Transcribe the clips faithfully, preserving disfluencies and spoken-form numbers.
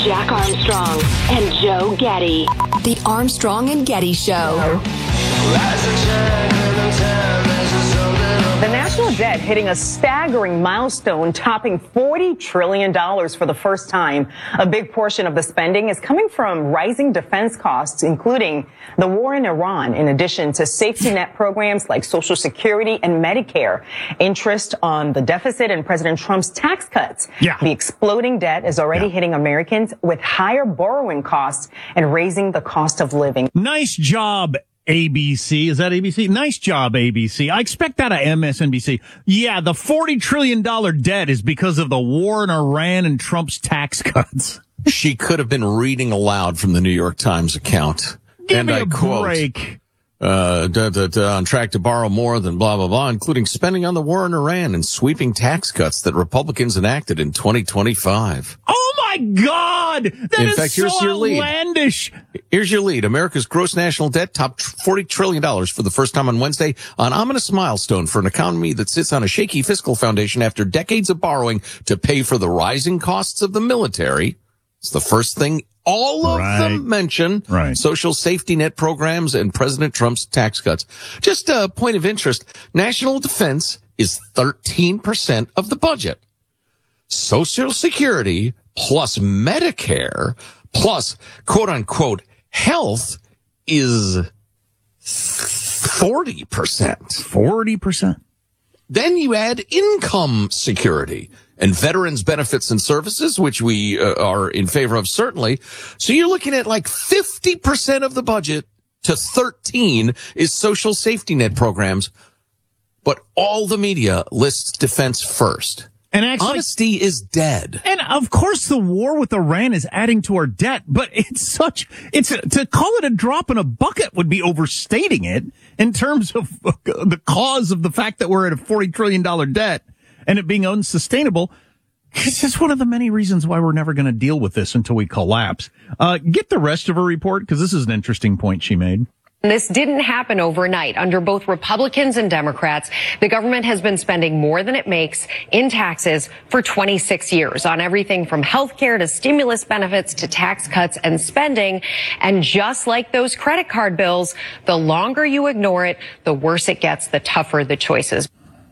Jack Armstrong and Joe Getty. The Armstrong and Getty Show. The national debt hitting a staggering milestone, topping forty trillion dollars for the first time. A big portion of the spending is coming from rising defense costs, including the war in Iran, in addition to safety net programs like Social Security and Medicare. Interest on the deficit and President Trump's tax cuts. Yeah. The exploding debt is already Yeah. hitting Americans with higher borrowing costs and raising the cost of living. Nice job, A B C. Is that A B C? Nice job, A B C. I expect that of M S N B C. Yeah, the forty trillion dollars debt is because of the war in Iran and Trump's tax cuts. She could have been reading aloud from the New York Times account. Give and me I a quote, break. Uh, da, da, da, on track to borrow more than blah, blah, blah, including spending on the war in Iran and sweeping tax cuts that Republicans enacted in twenty twenty-five. Oh my God! That In is fact, here's so your lead. outlandish. Here's your lead. America's gross national debt topped forty trillion dollars for the first time on Wednesday, an ominous milestone for an economy that sits on a shaky fiscal foundation after decades of borrowing to pay for the rising costs of the military. It's the first thing all of Right. them mention. Right. Social safety net programs and President Trump's tax cuts. Just a point of interest. National defense is thirteen percent of the budget. Social Security plus Medicare plus quote unquote health is forty percent. forty percent. Then you add income security and veterans benefits and services, which we uh, are in favor of, certainly. So you're looking at like fifty percent of the budget to thirteen is social safety net programs. But all the media lists defense first. And actually, Honesty is dead. and of course, the war with Iran is adding to our debt, but it's such, it's, to call it a drop in a bucket would be overstating it in terms of the cause of the fact that we're at a forty trillion dollars debt and it being unsustainable. It's just one of the many reasons why we're never going to deal with this until we collapse. Uh, get the rest of her report, because this is an interesting point she made. This didn't happen overnight. Under both Republicans and Democrats, the government has been spending more than it makes in taxes for twenty-six years on everything from health care to stimulus benefits to tax cuts and spending. And just like those credit card bills, the longer you ignore it, the worse it gets, the tougher the choices.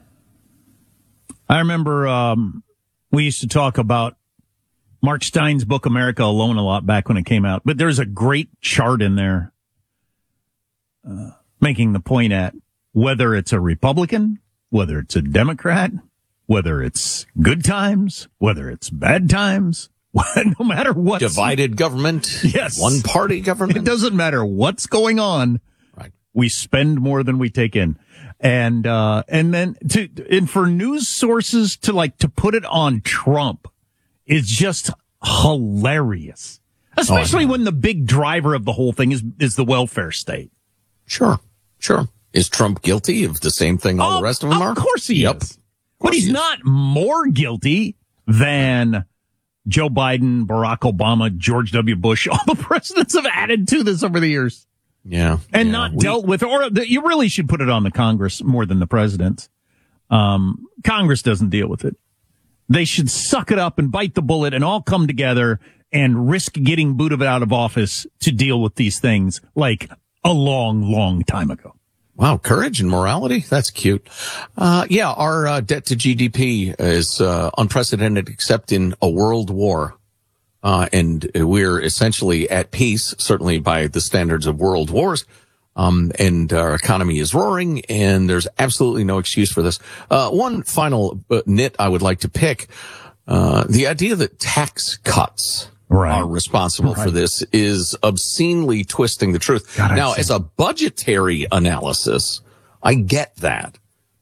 I remember um, we used to talk about Mark Stein's book, America Alone, a lot back when it came out. But there's a great chart in there uh, making the point at whether it's a Republican, whether it's a Democrat, whether it's good times, whether it's bad times, no matter what. Divided government. Yes. One party government. It doesn't matter what's going on. Right. We spend more than we take in. And, uh, and then to, and for news sources to like, to put it on Trump is just hilarious. Especially Oh, when the big driver of the whole thing is, is the welfare state. Sure. Sure. Is Trump guilty of the same thing all Oh, the rest of them are? Of course he Yep. is. But he's he is. not more guilty than Joe Biden, Barack Obama, George W. Bush. All the presidents have added to this over the years. Yeah. And yeah. not We- dealt with, or the, you really should put it on the Congress more than the president. Um, Congress doesn't deal with it. They should suck it up and bite the bullet and all come together and risk getting booted out of office to deal with these things like a long, long time ago. Wow, courage and morality. That's cute. Uh, yeah, our uh, debt to G D P is uh, unprecedented except in a world war. Uh, and we're essentially at peace, certainly by the standards of world wars. Um, and our economy is roaring, and there's absolutely no excuse for this. Uh, one final uh, nit I would like to pick, uh, the idea that tax cuts Right. are responsible Right. for this is obscenely twisting the truth. God, I've now, seen- as a budgetary analysis, I get that.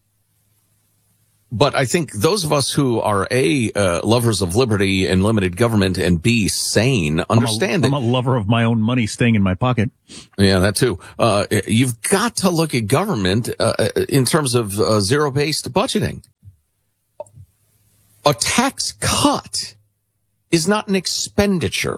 But I think those of us who are A, uh, lovers of liberty and limited government, and B, sane, understand I'm a, it. I'm a lover of my own money staying in my pocket. Yeah, that too. Uh, you've got to look at government uh, in terms of uh, zero-based budgeting. A tax cut is not an expenditure.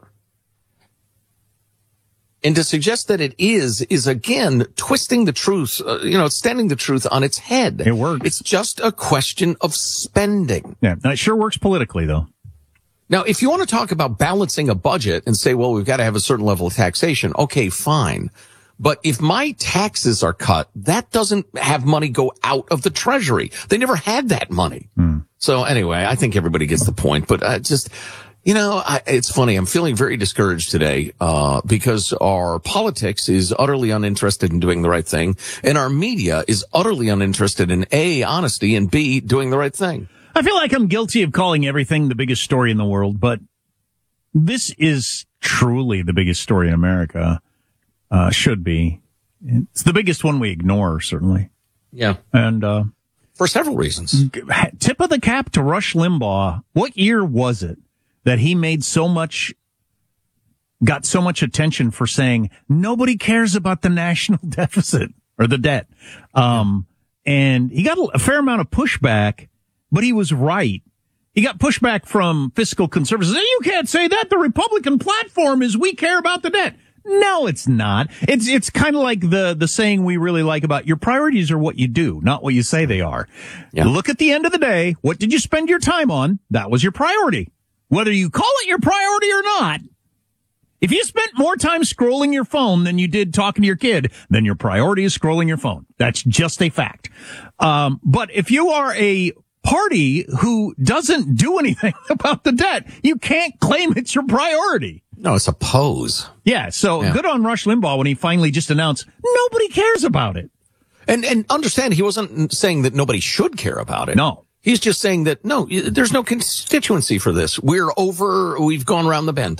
And to suggest that it is, is again twisting the truth, uh, you know, standing the truth on its head. It works. It's just a question of spending. Yeah, it sure works politically, though. Now, if you want to talk about balancing a budget and say, well, we've got to have a certain level of taxation, okay, fine. But if my taxes are cut, that doesn't have money go out of the Treasury. They never had that money. Mm. So anyway, I think everybody gets the point. But uh, just, you know, I, it's funny. I'm feeling very discouraged today uh because our politics is utterly uninterested in doing the right thing. And our media is utterly uninterested in A, honesty, and B, doing the right thing. I feel like I'm guilty of calling everything the biggest story in the world, but this is truly the biggest story in America. Uh, should be. It's the biggest one we ignore, certainly. Yeah. And, uh, for several reasons. Tip of the cap to Rush Limbaugh. What year was it that he made so much, got so much attention for saying nobody cares about the national deficit or the debt? Um, yeah. And he got a fair amount of pushback, but he was right. He got pushback from fiscal conservatives. You can't say that. The Republican platform is we care about the debt. No, it's not. It's it's kind of like the the saying we really like about your priorities are what you do, not what you say they are. Yeah. Look at the end of the day. What did you spend your time on? That was your priority. Whether you call it your priority or not, if you spent more time scrolling your phone than you did talking to your kid, then your priority is scrolling your phone. That's just a fact. Um, but if you are a party who doesn't do anything about the debt, you can't claim it's your priority. No, it's a pose. Yeah, so yeah. Good on Rush Limbaugh when he finally just announced nobody cares about it. And and understand, he wasn't saying that nobody should care about it. No. He's just saying that, no, there's no constituency for this. We're over, we've gone around the bend.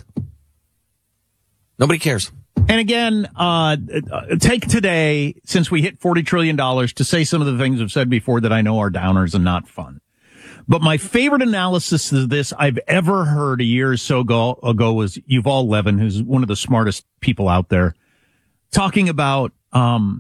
Nobody cares. And again, uh, take today, since we hit forty trillion dollars, to say some of the things I've said before that I know are downers and not fun. But my favorite analysis of this I've ever heard a year or so ago, ago was Yuval Levin, who's one of the smartest people out there, talking about um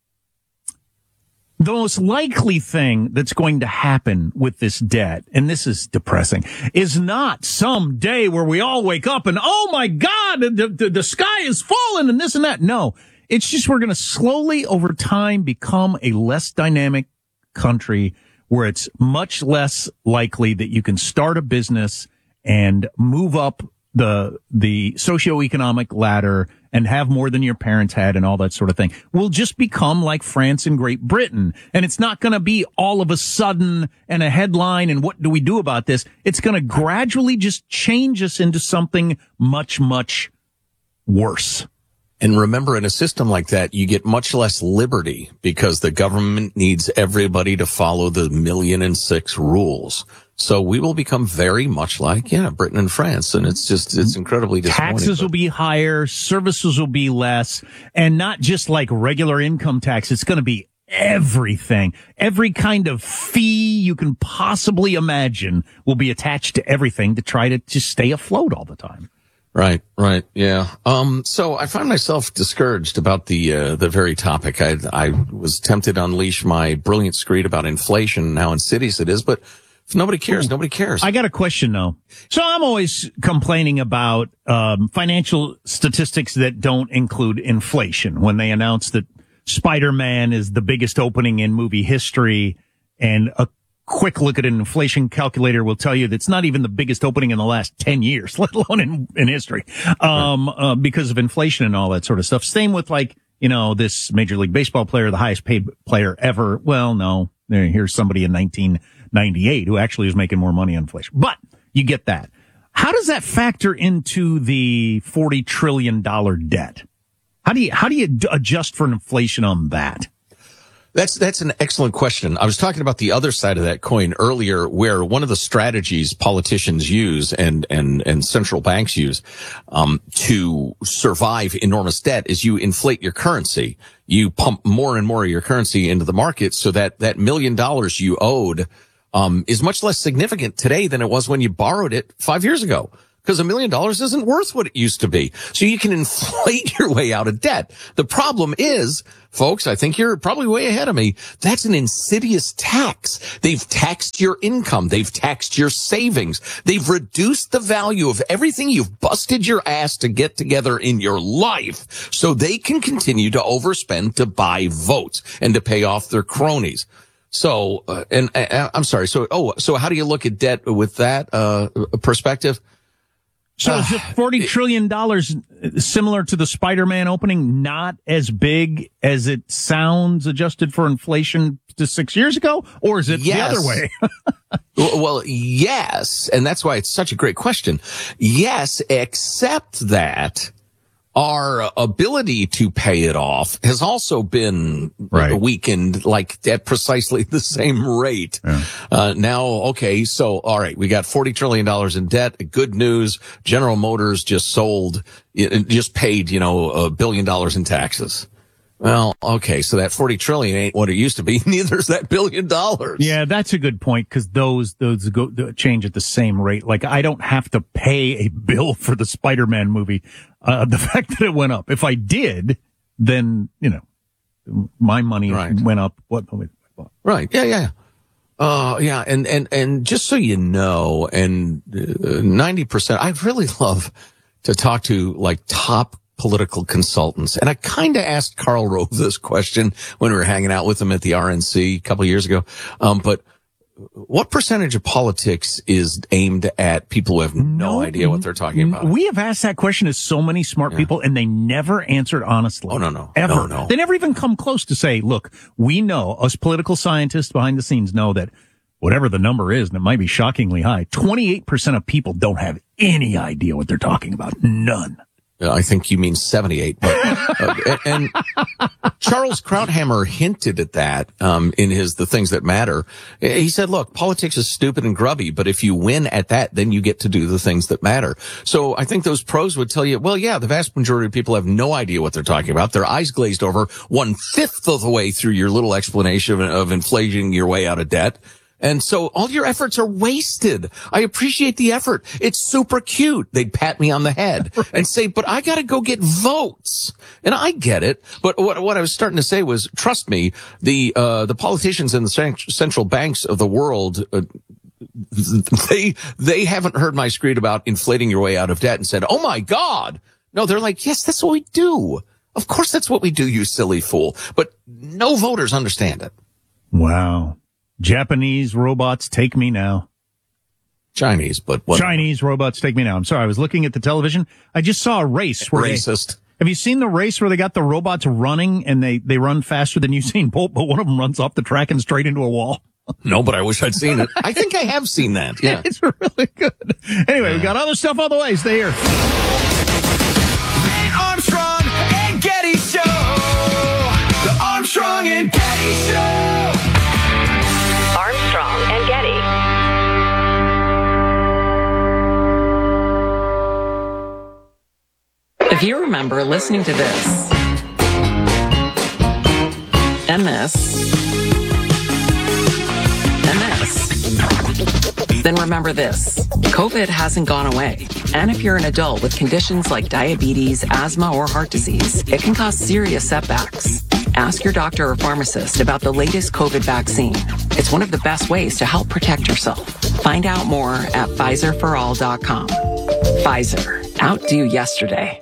the most likely thing that's going to happen with this debt, and this is depressing, is not some day where we all wake up and, oh, my God, the, the, the sky is falling and this and that. No, it's just we're going to slowly over time become a less dynamic country where it's much less likely that you can start a business and move up the the socioeconomic ladder and have more than your parents had and all that sort of thing. We'll just become like France and Great Britain. And it's not going to be all of a sudden and a headline and what do we do about this? It's going to gradually just change us into something much, much worse. And remember, in a system like that, you get much less liberty because the government needs everybody to follow the million and six rules. So we will become very much like, yeah, Britain and France. And it's just, it's incredibly disappointing. Taxes will be higher, services will be less, and not just like regular income tax. It's going to be everything. Every kind of fee you can possibly imagine will be attached to everything to try to just stay afloat all the time. Right, right, yeah. Um, so I find myself discouraged about the, uh, the very topic. I, I was tempted to unleash my brilliant screed about inflation, how insidious it is, but if nobody cares, nobody cares. I got a question though. So I'm always complaining about, um, financial statistics that don't include inflation when they announce that Spider-Man is the biggest opening in movie history, and a quick look at an inflation calculator will tell you that's not even the biggest opening in the last ten years, let alone in, in history, um, uh, because of inflation and all that sort of stuff. Same with like, you know, this Major League Baseball player, the highest paid player ever. Well, no, here's somebody in nineteen ninety-eight who actually is making more money on inflation, but you get that. How does that factor into the forty trillion dollars debt? How do you, how do you adjust for inflation on that? That's, that's an excellent question. I was talking about the other side of that coin earlier, where one of the strategies politicians use and, and, and central banks use, um, to survive enormous debt is you inflate your currency. You pump more and more of your currency into the market so that that million dollars you owed, um, is much less significant today than it was when you borrowed it five years ago. Because a million dollars isn't worth what it used to be. So you can inflate your way out of debt. The problem is, folks, I think you're probably way ahead of me. That's an insidious tax. They've taxed your income. They've taxed your savings. They've reduced the value of everything you've busted your ass to get together in your life so they can continue to overspend to buy votes and to pay off their cronies. So, uh, and uh, I'm sorry. So, oh, so how do you look at debt with that uh perspective? So is it forty trillion dollars similar to the Spider-Man opening, not as big as it sounds adjusted for inflation to six years ago? Or is it yes. the other way? Well, yes. And that's why it's such a great question. Yes, except that our ability to pay it off has also been right. weakened, like at precisely the same rate. Yeah. Uh, now, okay, so, all right, we got forty trillion dollars in debt. Good news. General Motors just sold, just paid, you know, a billion dollars in taxes. Well, okay, so that forty trillion ain't what it used to be. Neither is that billion dollars. Yeah, that's a good point, because those, those go, change at the same rate. Like, I don't have to pay a bill for the Spider-Man movie. Uh, the fact that it went up. If I did, then, you know, my money right. went up. What? Right. Yeah, yeah. Uh, yeah. And, and, and just so you know, and uh, ninety percent, I really love to talk to like top political consultants. And I kind of asked Karl Rove this question when we were hanging out with him at the R N C a couple of years ago. Um, but what percentage of politics is aimed at people who have no, no idea what they're talking about? We have asked that question to so many smart yeah. people, and they never answered honestly. Oh, no, no. Ever. No, no. They never even come close to say, look, we know, us political scientists behind the scenes know that whatever the number is, and it might be shockingly high, twenty-eight percent of people don't have any idea what they're talking about. None. I think you mean seventy-eight. But, uh, and Charles Krauthammer hinted at that um, in his The Things That Matter. He said, look, politics is stupid and grubby, but if you win at that, then you get to do the things that matter. So I think those pros would tell you, well, yeah, the vast majority of people have no idea what they're talking about. Their eyes glazed over one-fifth of the way through your little explanation of, of inflating your way out of debt. And so all your efforts are wasted. I appreciate the effort. It's super cute. They'd pat me on the head and say, but I got to go get votes. And I get it. But what, what I was starting to say was, trust me, the, uh, the politicians in the central banks of the world, uh, they, they haven't heard my screed about inflating your way out of debt and said, oh my God. No, they're like, yes, that's what we do. Of course that's what we do, you silly fool. But no voters understand it. Wow. Japanese robots take me now. Chinese, but what? Chinese robots take me now. I'm sorry. I was looking at the television. I just saw a race. Where Racist. They, have you seen the race where they got the robots running and they, they run faster than Usain Bolt, but one of them runs off the track and straight into a wall? No, but I wish I'd seen it. I think I have seen that. Yeah. It's really good. Anyway, we got other stuff on the way. Stay here. Armstrong and Getty Show. The Armstrong and Getty Show. Armstrong and Getty. If you remember listening to this and this and this, then remember this. COVID hasn't gone away. And if you're an adult with conditions like diabetes, asthma, or heart disease, it can cause serious setbacks. Ask your doctor or pharmacist about the latest COVID vaccine. It's one of the best ways to help protect yourself. Find out more at Pfizer for all dot com. Pfizer. Outdo yesterday.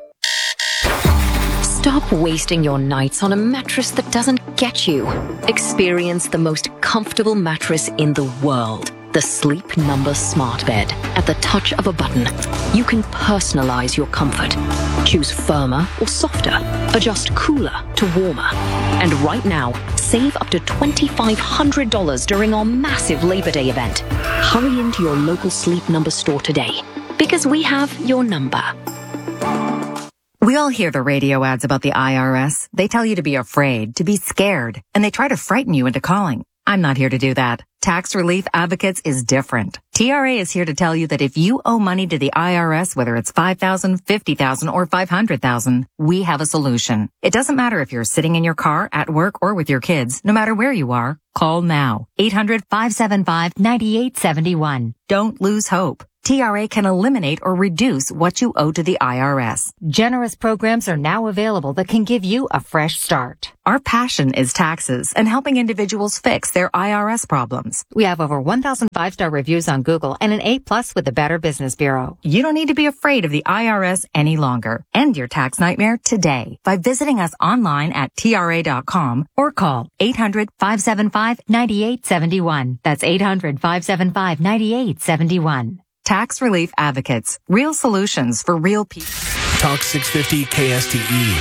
Stop wasting your nights on a mattress that doesn't get you. Experience the most comfortable mattress in the world. The Sleep Number Smart Bed. At the touch of a button, you can personalize your comfort. Choose firmer or softer. Adjust cooler to warmer. And right now, save up to two thousand five hundred dollars during our massive Labor Day event. Hurry into your local Sleep Number store today, because we have your number. We all hear the radio ads about the I R S. They tell you to be afraid, to be scared, and they try to frighten you into calling. I'm not here to do that. Tax Relief Advocates is different. T R A is here to tell you that if you owe money to the I R S, whether it's five thousand dollars, fifty thousand dollars, or five hundred thousand dollars, we have a solution. It doesn't matter if you're sitting in your car, at work, or with your kids. No matter where you are, call now. eight hundred, five seven five, nine eight seven one. Don't lose hope. T R A can eliminate or reduce what you owe to the I R S. Generous programs are now available that can give you a fresh start. Our passion is taxes and helping individuals fix their I R S problems. We have over one thousand five-star reviews on Google and an A plus with the Better Business Bureau. You don't need to be afraid of the I R S any longer. End your tax nightmare today by visiting us online at T R A dot com or call eight hundred, five seven five, nine eight seven one. That's eight hundred, five seven five, nine eight seven one. Tax Relief Advocates. Real solutions for real people. Talk six fifty K S T E.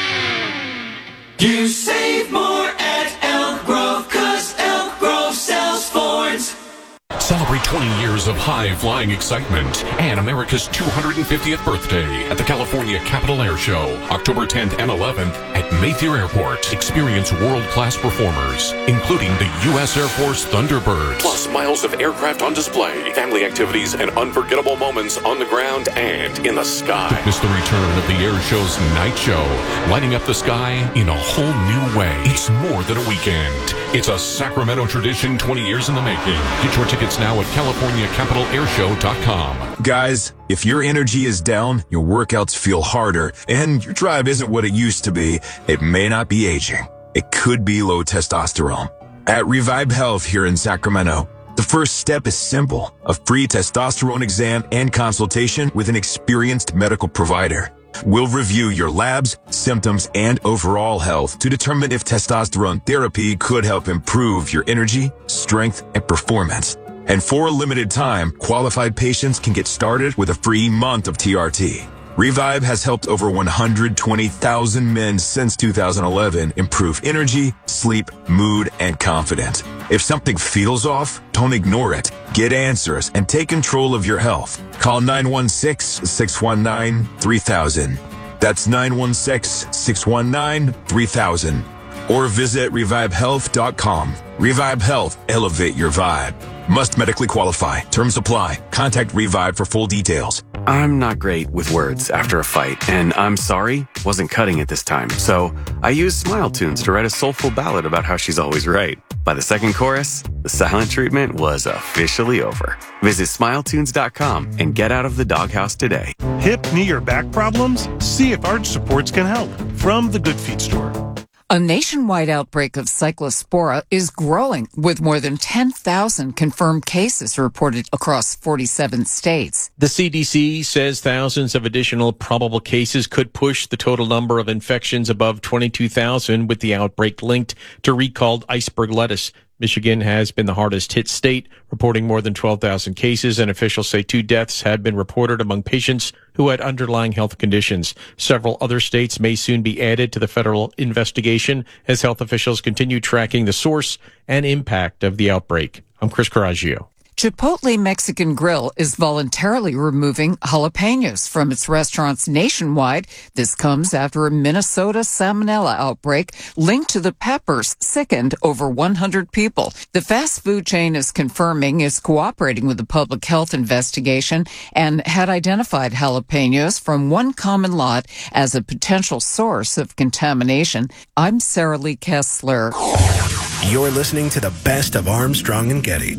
You save more at Elk Grove, 'cause Elk Grove sells Fords. Celebrate twenty years of high-flying excitement and America's two hundred fiftieth birthday at the California Capital Air Show, October tenth and eleventh at Mayfair Airport. Experience world-class performers, including the U S Air Force Thunderbirds, plus miles of aircraft on display, family activities, and unforgettable moments on the ground and in the sky. Witness the return of the air show's night show, lighting up the sky in a whole new way. It's more than a weekend. It's a Sacramento tradition twenty years in the making. Get your tickets now at California Capital Air Show dot com. Guys, if your energy is down, your workouts feel harder, and your drive isn't what it used to be, it may not be aging. It could be low testosterone. At Revive Health here in Sacramento, the first step is simple: a free testosterone exam and consultation with an experienced medical provider. We'll review your labs, symptoms, and overall health to determine if testosterone therapy could help improve your energy, strength, and performance. And for a limited time, qualified patients can get started with a free month of T R T. Revive has helped over one hundred twenty thousand men since two thousand eleven improve energy, sleep, mood, and confidence. If something feels off, don't ignore it. Get answers and take control of your health. Call nine one six, six one nine, three thousand. That's nine one six, six one nine, three thousand. Or visit revive health dot com. Revive Health, elevate your vibe. Must medically qualify. Terms apply. Contact Revive for full details. I'm not great with words after a fight, and I'm sorry wasn't cutting it this time. So I used Smile Tunes to write a soulful ballad about how she's always right. By the second chorus, the silent treatment was officially over. Visit smile tunes dot com and get out of the doghouse today. Hip, knee, or back problems? See if Arch Supports can help. From the Good Feet store. A nationwide outbreak of cyclospora is growing, with more than ten thousand confirmed cases reported across forty-seven states. The C D C says thousands of additional probable cases could push the total number of infections above twenty-two thousand, with the outbreak linked to recalled iceberg lettuce. Michigan has been the hardest hit state, reporting more than twelve thousand cases, and officials say two deaths had been reported among patients who had underlying health conditions. Several other states may soon be added to the federal investigation as health officials continue tracking the source and impact of the outbreak. I'm Chris Coraggio. Chipotle Mexican Grill is voluntarily removing jalapenos from its restaurants nationwide. This comes after a Minnesota salmonella outbreak linked to the peppers sickened over one hundred people. The fast food chain is confirming it's cooperating with the public health investigation and had identified jalapenos from one common lot as a potential source of contamination. I'm Sarah Lee Kessler. You're listening to the best of Armstrong and Getty.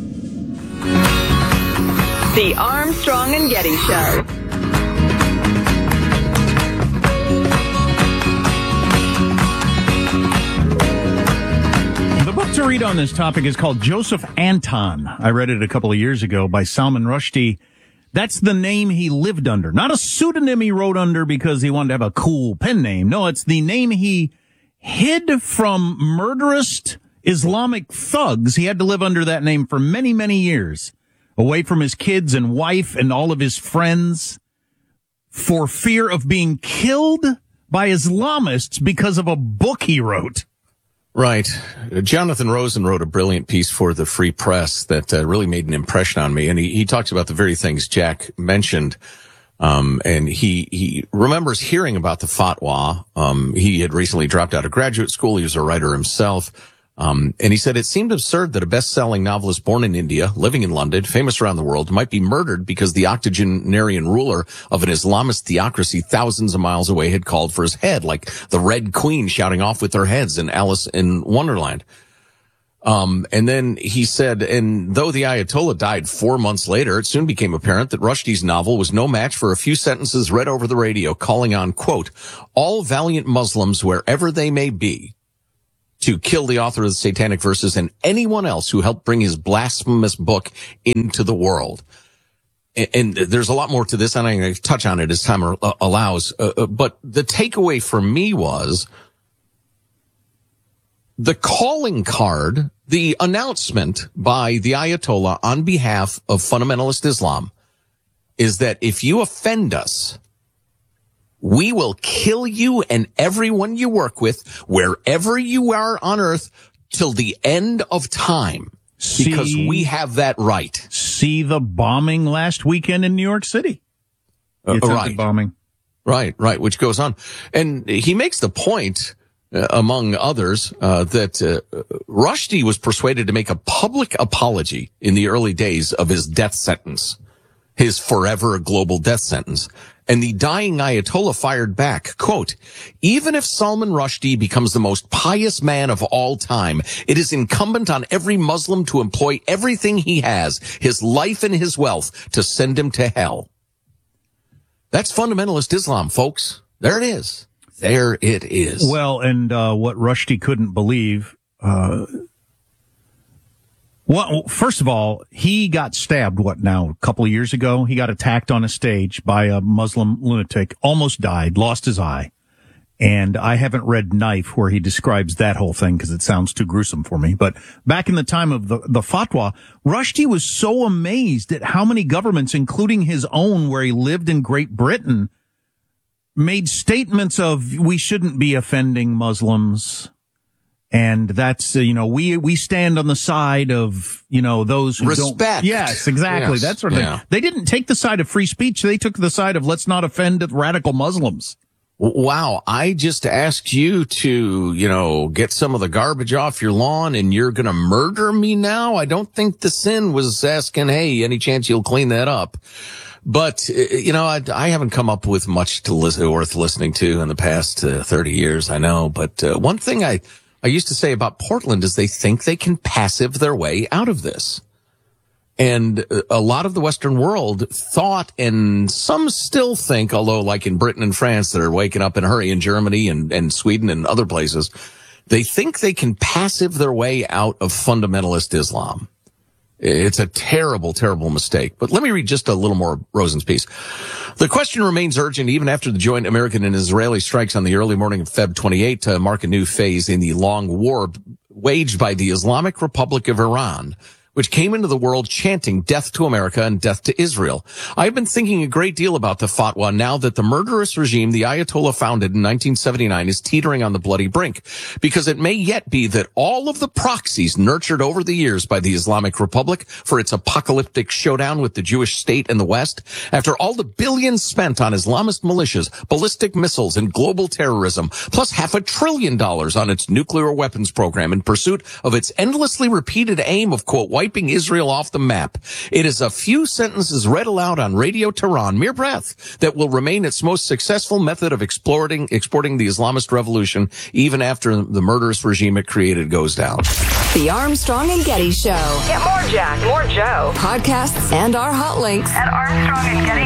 The Armstrong and Getty Show. The book to read on this topic is called Joseph Anton. I read it a couple of years ago by Salman Rushdie. That's the name he lived under. Not a pseudonym he wrote under because he wanted to have a cool pen name. No, it's the name he hid from murderous Islamic thugs. He had to live under that name for many, many years, away from his kids and wife and all of his friends, for fear of being killed by Islamists because of a book he wrote. Right. Jonathan Rosen wrote a brilliant piece for the Free Press that uh, really made an impression on me. And he, he talks about the very things Jack mentioned. Um, and he, he remembers hearing about the fatwa. Um, he had recently dropped out of graduate school. He was a writer himself. Um, and he said it seemed absurd that a best-selling novelist born in India, living in London, famous around the world, might be murdered because the octogenarian ruler of an Islamist theocracy thousands of miles away had called for his head, like the Red Queen shouting off with her heads in Alice in Wonderland. Um, and then he said, and though the Ayatollah died four months later, it soon became apparent that Rushdie's novel was no match for a few sentences read over the radio calling on, quote, all valiant Muslims, wherever they may be, to kill the author of the Satanic Verses and anyone else who helped bring his blasphemous book into the world. And, and there's a lot more to this, and I'm going to touch on it as time uh, allows. Uh, but the takeaway for me was the calling card, the announcement by the Ayatollah on behalf of fundamentalist Islam is that if you offend us, we will kill you and everyone you work with, wherever you are on earth, till the end of time. See, because we have that right. See the bombing last weekend in New York City. The Uh, attempted right. bombing. Right, right, which goes on. And he makes the point, uh, among others, uh, that uh, Rushdie was persuaded to make a public apology in the early days of his death sentence, his forever global death sentence. And the dying Ayatollah fired back, quote, even if Salman Rushdie becomes the most pious man of all time, it is incumbent on every Muslim to employ everything he has, his life and his wealth, to send him to hell. That's fundamentalist Islam, folks. There it is. There it is. Well, and uh, what Rushdie couldn't believe, uh, well, first of all, he got stabbed, what now, a couple of years ago? He got attacked on a stage by a Muslim lunatic, almost died, lost his eye. And I haven't read Knife where he describes that whole thing because it sounds too gruesome for me. But back in the time of the, the fatwa, Rushdie was so amazed at how many governments, including his own where he lived in Great Britain, made statements of we shouldn't be offending Muslims. And that's, uh, you know, we, we stand on the side of, you know, those who Respect. don't. Yes, exactly. Yes. That sort of Yeah. thing. They didn't take the side of free speech. They took the side of let's not offend radical Muslims. Wow. I just asked you to, you know, get some of the garbage off your lawn and you're going to murder me now? I don't think the sin was asking, hey, any chance you'll clean that up? But, you know, I, I haven't come up with much to listen, worth listening to in the past uh, thirty years, I know. But uh, one thing I, I used to say about Portland is they think they can passive their way out of this. And a lot of the Western world thought, and some still think, although like in Britain and France that are waking up in a hurry, in Germany and, and Sweden and other places, they think they can passive their way out of fundamentalist Islam. It's a terrible, terrible mistake. But let me read just a little more of Rosen's piece. The question remains urgent even after the joint American and Israeli strikes on the early morning of February twenty-eighth to mark a new phase in the long war waged by the Islamic Republic of Iran, which came into the world chanting death to America and death to Israel. I've been thinking a great deal about the fatwa now that the murderous regime the Ayatollah founded in nineteen seventy-nine is teetering on the bloody brink, because it may yet be that all of the proxies nurtured over the years by the Islamic Republic for its apocalyptic showdown with the Jewish state in the West, after all the billions spent on Islamist militias, ballistic missiles, and global terrorism, plus half a trillion dollars on its nuclear weapons program in pursuit of its endlessly repeated aim of, quote, wiping Israel off the map. It is a few sentences read aloud on Radio Tehran, mere breath, that will remain its most successful method of exploiting, exporting the Islamist revolution even after the murderous regime it created goes down. The Armstrong and Getty Show. Get more Jack, more Joe. Podcasts and our hot links at Armstrong and Getty.